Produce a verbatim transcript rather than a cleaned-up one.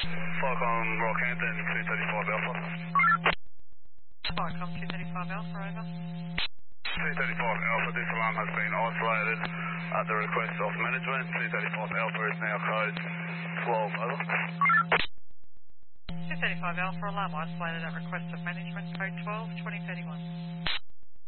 Falcon Rockhampton, two thirty-five Alpha. Falcon two thirty-five Alpha, over. two thirty-five Alpha, this alarm has been isolated at the request of management. two thirty-five Alpha is now code twelve, over. two thirty-five Alpha, alarm isolated at request of management, code twelve, twenty thirty-one.